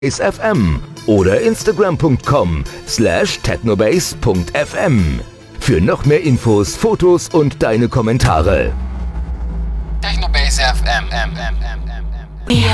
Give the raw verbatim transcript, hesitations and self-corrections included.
F M oder instagram punkt com slash technobase punkt f m für noch mehr Infos, Fotos und deine Kommentare. Technobase F M.